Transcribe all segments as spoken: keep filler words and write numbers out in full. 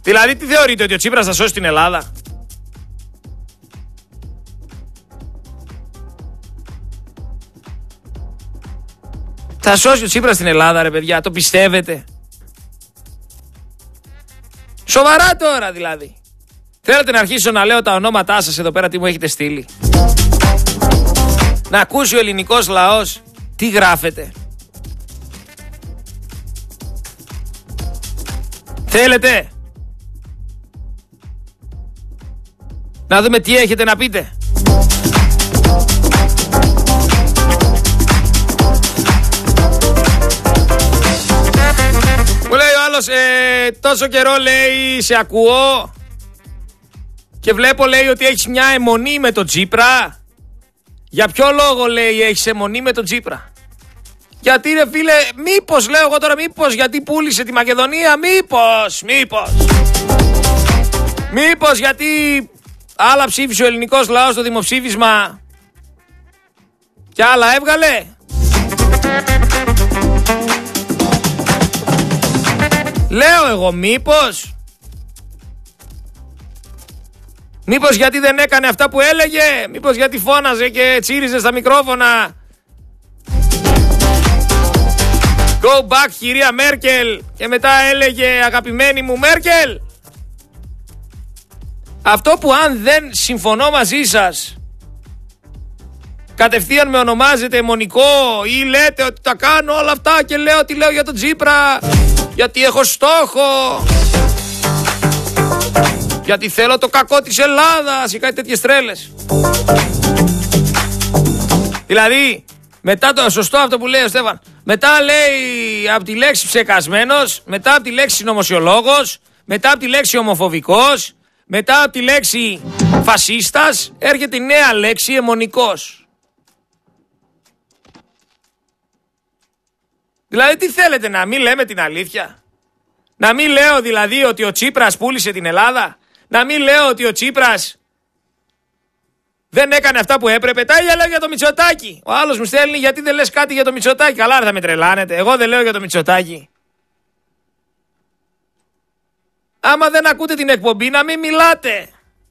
Δηλαδή τι θεωρείτε, ότι ο Τσίπρας θα σώσει την Ελλάδα? Θα σώσει ο Τσίπρας την Ελλάδα, ρε παιδιά? Το πιστεύετε? Σοβαρά τώρα δηλαδή? Θέλετε να αρχίσω να λέω τα ονόματά σας εδώ πέρα, τι μου έχετε στείλει? Να ακούσει ο ελληνικός λαός τι γράφετε? Θέλετε? Να δούμε τι έχετε να πείτε. Μου λέει ο άλλος, ε, τόσο καιρό λέει σε ακούω και βλέπω λέει ότι έχεις μια αιμονή με τον Τσίπρα. Για ποιο λόγο λέει έχεις αιμονή με τον Τσίπρα? Γιατί ρε φίλε, μήπως λέω εγώ τώρα, μήπως γιατί πούλησε τη Μακεδονία, μήπως, μήπως Μήπως γιατί άλλα ψήφισε ο ελληνικός λαός στο δημοψήφισμα και άλλα έβγαλε? Λέω εγώ μήπως Μήπως γιατί δεν έκανε αυτά που έλεγε? Μήπως γιατί φώναζε και τσίριζε στα μικρόφωνα Go back κυρία Μέρκελ και μετά έλεγε αγαπημένη μου Μέρκελ? Αυτό που αν δεν συμφωνώ μαζί σας κατευθείαν με ονομάζετε αιμονικό ή λέτε ότι τα κάνω όλα αυτά και λέω ότι λέω για τον Τσίπρα γιατί έχω στόχο, γιατί θέλω το κακό της Ελλάδας ή κάτι τέτοιες τρέλες. Δηλαδή μετά το σωστό αυτό που λέει ο Στέφαν, μετά λέει από τη λέξη ψεκασμένος, μετά από τη λέξη συνωμοσιολόγος, μετά από τη λέξη ομοφοβικός, μετά από τη λέξη φασίστας έρχεται η νέα λέξη αιμονικός. Δηλαδή τι θέλετε, να μην λέμε την αλήθεια? Να μην λέω δηλαδή ότι ο Τσίπρας πούλησε την Ελλάδα? Να μην λέω ότι ο Τσίπρας δεν έκανε αυτά που έπρεπε? Τα ίδια λέω για το Μητσοτάκη. Ο άλλος μου στέλνει, γιατί δεν λες κάτι για το Μητσοτάκη? Καλά ρε, θα με τρελάνετε. Εγώ δεν λέω για το Μητσοτάκη. Άμα δεν ακούτε την εκπομπή να μην μιλάτε.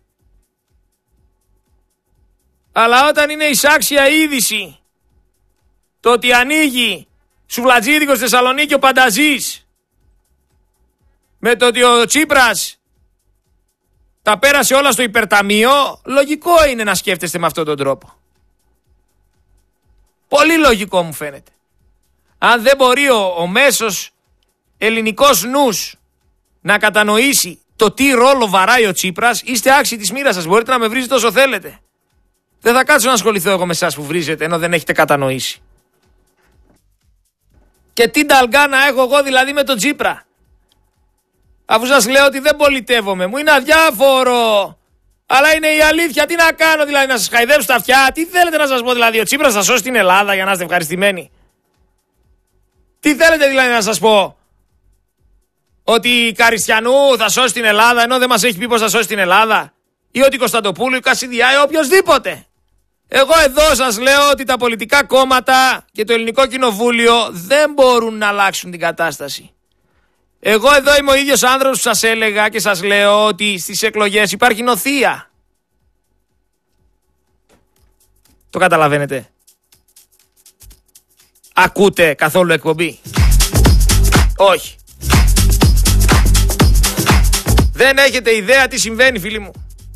Αλλά όταν είναι εισάξια είδηση το ότι ανοίγει σουβλατζίδικος Θεσσαλονίκη ο Πανταζής με το ότι ο Τσίπρας τα πέρασε όλα στο υπερταμείο, λογικό είναι να σκέφτεστε με αυτόν τον τρόπο. Πολύ λογικό μου φαίνεται. Αν δεν μπορεί ο, ο μέσος ελληνικός νους να κατανοήσει το τι ρόλο βαράει ο Τσίπρας, είστε άξιοι της μοίρας σας. Μπορείτε να με βρίζετε όσο θέλετε. Δεν θα κάτσω να ασχοληθώ εγώ με εσάς που βρίζετε ενώ δεν έχετε κατανοήσει. Και τι νταλγκάνα έχω εγώ δηλαδή με τον Τσίπρα? Αφού σας λέω ότι δεν πολιτεύομαι, μου είναι αδιάφορο. Αλλά είναι η αλήθεια. Τι να κάνω δηλαδή, να σας χαϊδέψω τα αυτιά? Τι θέλετε να σας πω δηλαδή? Ο Τσίπρας θα σώσει την Ελλάδα για να είστε ευχαριστημένοι? Τι θέλετε δηλαδή να σας πω? Ότι η Καριστιανού θα σώσει την Ελλάδα ενώ δεν μας έχει πει πως θα σώσει την Ελλάδα? Ή ότι η Κωνσταντοπούλου, η Κασιδιάη, οποιοσδήποτε? Εγώ εδώ σας λέω ότι τα πολιτικά κόμματα και το ελληνικό κοινοβούλιο δεν μπορούν να αλλάξουν την κατάσταση. Εγώ εδώ είμαι ο ίδιος άνθρωπος που σας έλεγα και σας λέω ότι στις εκλογές υπάρχει νοθεία. Το καταλαβαίνετε? Ακούτε καθόλου εκπομπή? Όχι. Δεν έχετε ιδέα τι συμβαίνει, φίλοι μου.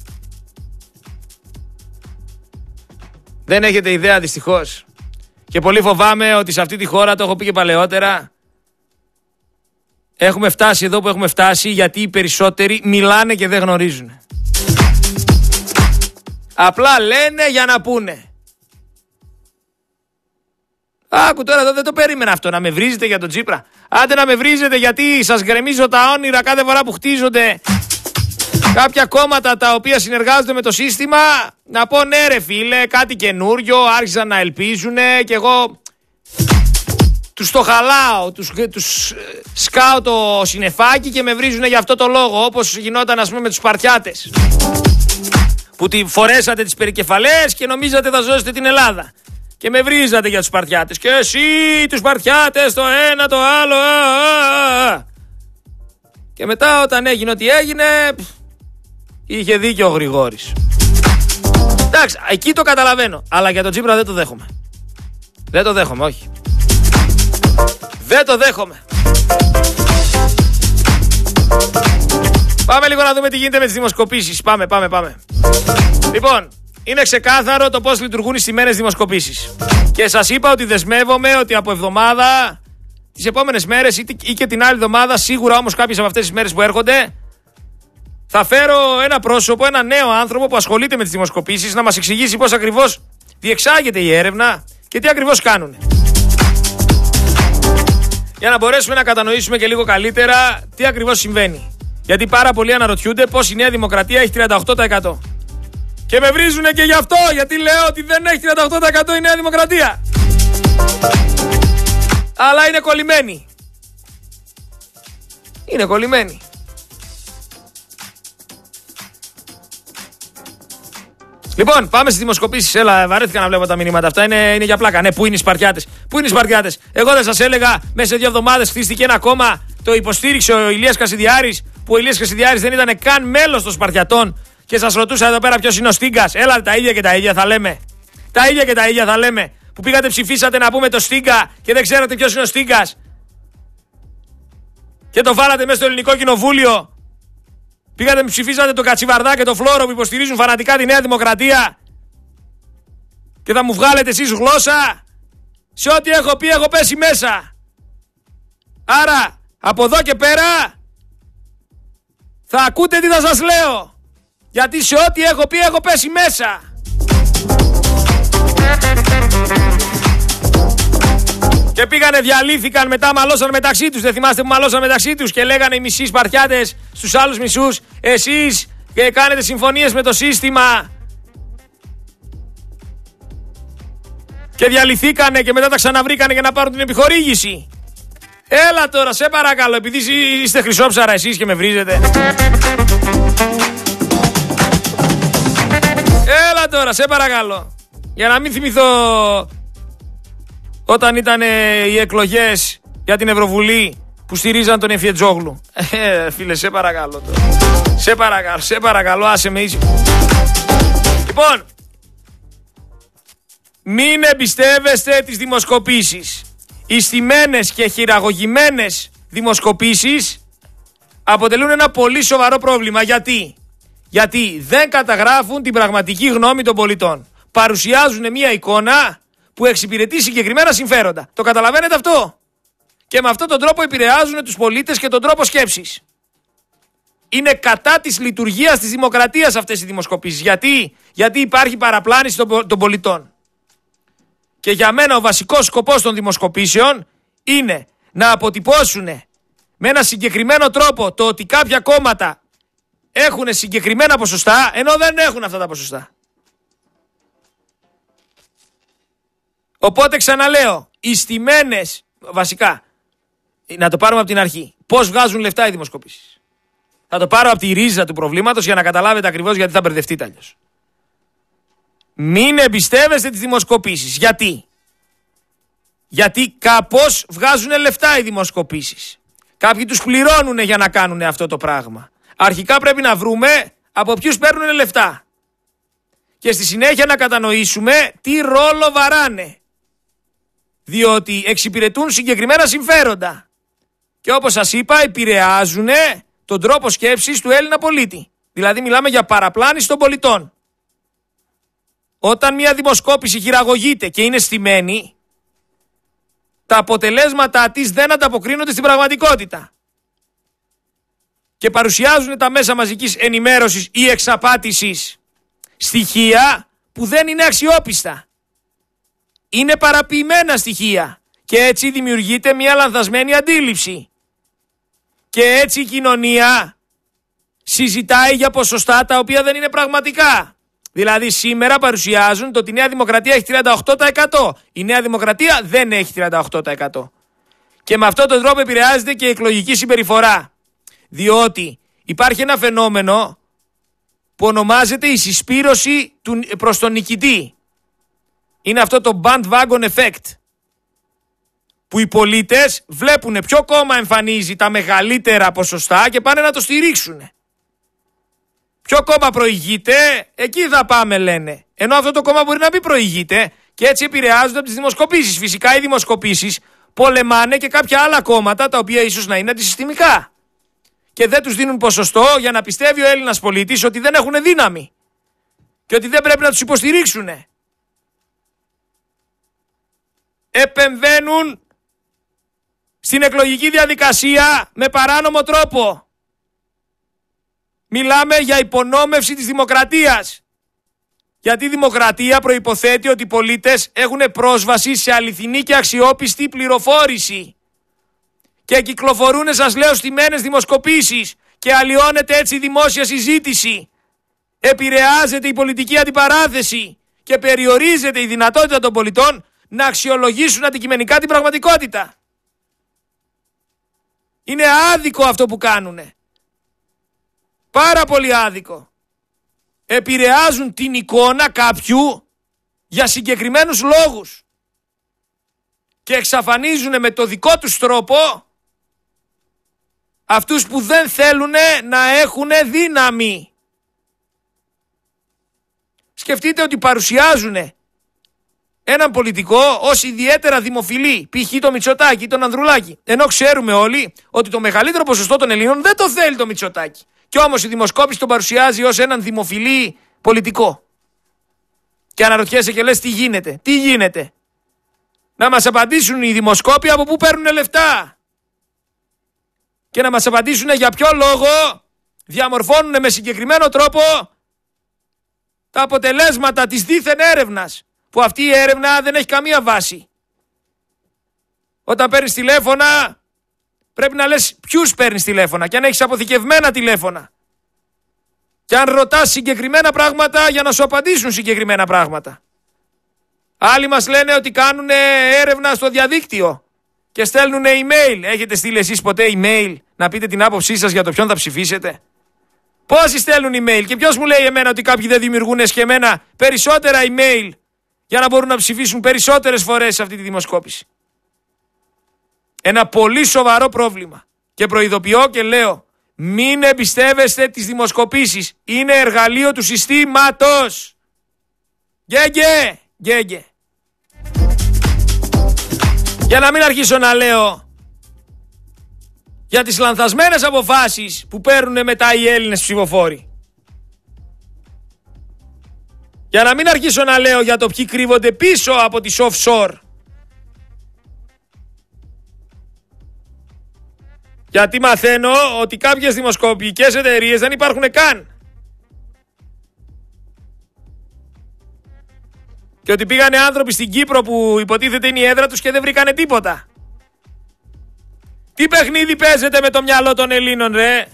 Δεν έχετε ιδέα, δυστυχώς. Και πολύ φοβάμαι ότι σε αυτή τη χώρα, το έχω πει και παλαιότερα, έχουμε φτάσει εδώ που έχουμε φτάσει γιατί οι περισσότεροι μιλάνε και δεν γνωρίζουν. Απλά λένε για να πούνε. Άκου τώρα εδώ, δεν το περίμενα αυτό, να με βρίζετε για τον Τσίπρα. Άντε να με βρίζετε γιατί σας γκρεμίζω τα όνειρα κάθε φορά που χτίζονται κάποια κόμματα τα οποία συνεργάζονται με το σύστημα. Να πω ναι ρε φίλε, κάτι καινούριο, άρχισαν να ελπίζουν και εγώ τους το χαλάω, τους, τους σκάω το συννεφάκι και με βρίζουν για αυτό το λόγο, όπως γινόταν ας πούμε με τους Σπαρτιάτες που τη φορέσατε τις περικεφαλές και νομίζατε θα σώσετε την Ελλάδα και με βρίζατε για τους Σπαρτιάτες και εσύ τους Σπαρτιάτες το ένα το άλλο α, α, α. Και μετά όταν έγινε ό,τι έγινε, είχε δίκιο ο Γρηγόρης. Εντάξει, εκεί το καταλαβαίνω. Αλλά για τον Τσίπρα δεν το δέχομαι. Δεν το δέχομαι, όχι. Δεν το δέχομαι. Πάμε λίγο να δούμε τι γίνεται με τις δημοσκοπήσεις. Πάμε, πάμε, πάμε. Λοιπόν, είναι ξεκάθαρο το πώς λειτουργούν οι στημένες δημοσκοπήσεις. Και σας είπα ότι δεσμεύομαι ότι από εβδομάδα, τις επόμενες μέρες ή και την άλλη εβδομάδα, σίγουρα όμως κάποιες από αυτές τις μέρες που έρχονται, θα φέρω ένα πρόσωπο, ένα νέο άνθρωπο που ασχολείται με τις δημοσκοπήσεις να μας εξηγήσει πώς ακριβώς διεξάγεται η έρευνα και τι ακριβώς κάνουν. Για να μπορέσουμε να κατανοήσουμε και λίγο καλύτερα τι ακριβώς συμβαίνει. Γιατί πάρα πολλοί αναρωτιούνται πώς η Νέα Δημοκρατία έχει τριάντα οκτώ τοις εκατό. Και με βρίζουνε και γι' αυτό, γιατί λέω ότι δεν έχει τριάντα οκτώ τοις εκατό η Νέα Δημοκρατία. Αλλά είναι κολλημένη. Είναι κολλημένη. Λοιπόν, πάμε στις δημοσκοπήσεις. Έλα, βαρέθηκα να βλέπω τα μηνύματα αυτά. Είναι, είναι για πλάκα. Ναι, πού είναι οι Σπαρτιάτες. Πού είναι οι Σπαρτιάτες. Εγώ δεν σας έλεγα μέσα σε δύο εβδομάδες χτίστηκε ένα κόμμα. Το υποστήριξε ο Ηλίας Κασιδιάρης. Που ο Ηλίας Κασιδιάρης δεν ήταν καν μέλος των Σπαρτιατών. Και σας ρωτούσα εδώ πέρα ποιος είναι ο Στίγκας. Έλα, τα ίδια και τα ίδια θα λέμε. Τα ίδια και τα ίδια θα λέμε. Που πήγατε ψηφίσατε να πούμε το Στίγκα και δεν ξέρατε ποιος είναι ο Στίγκας. Και το βάλατε μέσα στο Ελληνικό Κοινοβούλιο. Πήγατε ψηφίσατε το Κατσιβαρδά και το Φλόρο που υποστηρίζουν φανατικά τη Νέα Δημοκρατία. Και θα μου βγάλετε εσείς γλώσσα. Σε ό,τι έχω πει έχω πέσει μέσα. Άρα από εδώ και πέρα θα ακούτε τι θα σας λέω. Γιατί σε ό,τι έχω πει έχω πέσει μέσα. Και πήγανε, διαλύθηκαν, μετά μαλώσαν μεταξύ τους. Δεν θυμάστε που μαλώσαν μεταξύ τους και λέγανε οι μισοί Σπαρτιάτες στους άλλους μισούς, εσείς και κάνετε συμφωνίες με το σύστημα. Και διαλυθήκανε και μετά τα ξαναβρήκανε για να πάρουν την επιχορήγηση. Έλα τώρα, σε παρακαλώ, επειδή είστε χρυσόψαρα εσείς και με βρίζετε. Έλα τώρα, σε παρακαλώ. Για να μην θυμηθώ όταν ήταν οι εκλογές για την Ευρωβουλή που στηρίζαν τον Εφιετζόγλου. Ε, φίλε, σε παρακαλώ τώρα. Σε παρακαλώ, σε παρακαλώ, άσε με ήσυχο. Λοιπόν, μην εμπιστεύεστε τις δημοσκοπήσεις. Οι στημένες και χειραγωγημένες δημοσκοπήσεις αποτελούν ένα πολύ σοβαρό πρόβλημα. Γιατί? Γιατί δεν καταγράφουν την πραγματική γνώμη των πολιτών. Παρουσιάζουν μια εικόνα που εξυπηρετεί συγκεκριμένα συμφέροντα. Το καταλαβαίνετε αυτό? Και με αυτόν τον τρόπο επηρεάζουν τους πολίτες και τον τρόπο σκέψης. Είναι κατά της λειτουργίας της δημοκρατίας αυτές οι δημοσκοπήσεις. Γιατί? Γιατί υπάρχει παραπλάνηση των, των πολιτών. Και για μένα ο βασικός σκοπός των δημοσκοπήσεων είναι να αποτυπώσουν με ένα συγκεκριμένο τρόπο το ότι κάποια κόμματα έχουν συγκεκριμένα ποσοστά, ενώ δεν έχουν αυτά τα ποσοστά. Οπότε ξαναλέω, οι στημένες, βασικά, να το πάρουμε από την αρχή, πώς βγάζουν λεφτά οι δημοσκοπήσεις. Θα το πάρω από τη ρίζα του προβλήματος για να καταλάβετε ακριβώς γιατί θα μπερδευτείτε αλλιώς. Μην εμπιστεύεστε τις δημοσκοπήσεις. Γιατί? Γιατί κάπως βγάζουν λεφτά οι δημοσκοπήσεις. Κάποιοι τους πληρώνουν για να κάνουν αυτό το πράγμα. Αρχικά πρέπει να βρούμε από ποιους παίρνουν λεφτά. Και στη συνέχεια να κατανοήσουμε τι ρόλο βαράνε. Διότι εξυπηρετούν συγκεκριμένα συμφέροντα. Και όπως σας είπα, επηρεάζουν τον τρόπο σκέψης του Έλληνα πολίτη. Δηλαδή μιλάμε για παραπλάνηση των πολιτών. Όταν μια δημοσκόπηση χειραγωγείται και είναι στημένη, τα αποτελέσματα της δεν ανταποκρίνονται στην πραγματικότητα. Και παρουσιάζουν τα μέσα μαζικής ενημέρωσης ή εξαπάτησης στοιχεία που δεν είναι αξιόπιστα. Είναι παραποιημένα στοιχεία και έτσι δημιουργείται μια λανθασμένη αντίληψη. Και έτσι η κοινωνία συζητάει για ποσοστά τα οποία δεν είναι πραγματικά. Δηλαδή σήμερα παρουσιάζουν το ότι η Νέα Δημοκρατία έχει τριάντα οκτώ τοις εκατό. Η Νέα Δημοκρατία δεν έχει τριάντα οκτώ τοις εκατό. Και με αυτόν τον τρόπο επηρεάζεται και η εκλογική συμπεριφορά. Διότι υπάρχει ένα φαινόμενο που ονομάζεται η συσπήρωση προς τον νικητή. Είναι αυτό το bandwagon effect. που οι πολίτες βλέπουν ποιο κόμμα εμφανίζει τα μεγαλύτερα ποσοστά και πάνε να το στηρίξουν. Ποιο κόμμα προηγείται, εκεί θα πάμε λένε. Ενώ αυτό το κόμμα μπορεί να μην προηγείται και έτσι επηρεάζονται από τις δημοσκοπήσεις. Φυσικά οι δημοσκοπήσεις πολεμάνε και κάποια άλλα κόμματα τα οποία ίσως να είναι αντισυστημικά. Και δεν τους δίνουν ποσοστό για να πιστεύει ο Έλληνας πολίτης ότι δεν έχουν δύναμη και ότι δεν πρέπει να τους υποστηρίξουν. Επεμβαίνουν στην εκλογική διαδικασία με παράνομο τρόπο. Μιλάμε για υπονόμευση της δημοκρατίας. Γιατί η δημοκρατία προϋποθέτει ότι οι πολίτες έχουν πρόσβαση σε αληθινή και αξιόπιστη πληροφόρηση. Και κυκλοφορούν, σας λέω, στημένες δημοσκοπήσεις και αλλοιώνεται έτσι η δημόσια συζήτηση. Επηρεάζεται η πολιτική αντιπαράθεση και περιορίζεται η δυνατότητα των πολιτών να αξιολογήσουν αντικειμενικά την πραγματικότητα. Είναι άδικο αυτό που κάνουνε. Πάρα πολύ άδικο. Επηρεάζουν την εικόνα κάποιου για συγκεκριμένους λόγους και εξαφανίζουν με το δικό τους τρόπο αυτούς που δεν θέλουν να έχουν δύναμη. Σκεφτείτε ότι παρουσιάζουν έναν πολιτικό ως ιδιαίτερα δημοφιλή, π.χ. το Μητσοτάκη ή τον Ανδρουλάκη. Ενώ ξέρουμε όλοι ότι το μεγαλύτερο ποσοστό των Ελλήνων δεν το θέλει το Μητσοτάκη. Κι όμως η δημοσκόπηση τον παρουσιάζει ως έναν δημοφιλή πολιτικό. Και αναρωτιέσαι και λες τι γίνεται, τι γίνεται. Να μας απαντήσουν οι δημοσκόποι από πού παίρνουν λεφτά. Και να μας απαντήσουν για ποιο λόγο διαμορφώνουν με συγκεκριμένο τρόπο τα αποτελέσματα της δίθεν έρευνας. Που αυτή η έρευνα δεν έχει καμία βάση. Όταν παίρνεις τηλέφωνα πρέπει να λες ποιους παίρνεις τηλέφωνα και αν έχεις αποθηκευμένα τηλέφωνα. Και αν ρωτάς συγκεκριμένα πράγματα για να σου απαντήσουν συγκεκριμένα πράγματα. Άλλοι μας λένε ότι κάνουν έρευνα στο διαδίκτυο και στέλνουν email. Έχετε στείλει εσείς ποτέ email να πείτε την άποψή σας για το ποιον θα ψηφίσετε? Πόσοι στέλνουν email και ποιος μου λέει εμένα ότι κάποιοι δεν δημιουργούν εσχεμένα περισσότερα email για να μπορούν να ψηφίσουν περισσότερες φορές σε αυτή τη δημοσκόπηση? Ένα πολύ σοβαρό πρόβλημα. Και προειδοποιώ και λέω, μην εμπιστεύεστε τις δημοσκοπήσεις. Είναι εργαλείο του συστήματος. Γκέγκε, γκέγκε. Για να μην αρχίσω να λέω για τις λανθασμένες αποφάσεις που παίρνουν μετά οι Έλληνες ψηφοφόροι. Για να μην αρχίσω να λέω για το ποιοι κρύβονται πίσω από τις offshore. Γιατί μαθαίνω ότι κάποιες δημοσκοπικές εταιρείες δεν υπάρχουν καν. Και ότι πήγανε άνθρωποι στην Κύπρο που υποτίθεται είναι η έδρα τους και δεν βρήκανε τίποτα. Τι παιχνίδι παίζετε με το μυαλό των Ελλήνων, ρε?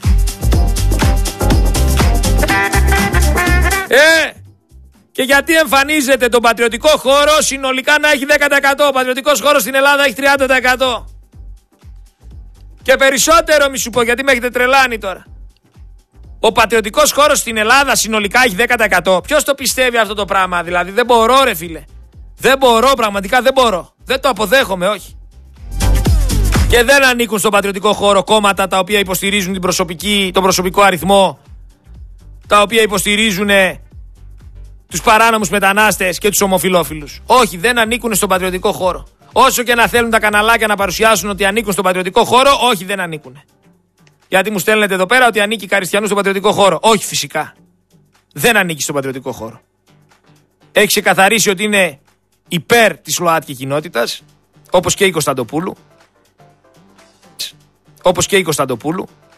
Ε, και γιατί εμφανίζεται τον πατριωτικό χώρο συνολικά να έχει δέκα τοις εκατό. Ο πατριωτικός χώρος στην Ελλάδα έχει τριάντα τοις εκατό. Και περισσότερο μη σου πω, γιατί με έχετε τρελάνει τώρα. Ο πατριωτικός χώρος στην Ελλάδα συνολικά έχει δέκα τοις εκατό. Ποιος το πιστεύει αυτό το πράγμα? Δηλαδή δεν μπορώ, ρε φίλε. Δεν μπορώ, πραγματικά δεν μπορώ. Δεν το αποδέχομαι, όχι. Και δεν ανήκουν στον πατριωτικό χώρο κόμματα τα οποία υποστηρίζουν την προσωπική, τον προσωπικό αριθμό, τα οποία υποστηρίζουν τους παράνομους μετανάστες και τους ομοφυλόφιλους. Όχι, δεν ανήκουν στον πατριωτικό χώρο. Όσο και να θέλουν τα καναλάκια να παρουσιάσουν ότι ανήκουν στον πατριωτικό χώρο, όχι, δεν ανήκουν. Γιατί μου στέλνετε εδώ πέρα ότι ανήκει Καριστιανού στον πατριωτικό χώρο. Όχι, φυσικά. Δεν ανήκει στον πατριωτικό χώρο. Έχει ξεκαθαρίσει ότι είναι υπέρ της ΛΟΑΤΚΙ κοινότητας, όπως και η Κωνσταντοπούλου. Όπως και η Κωνσταντοπούλου.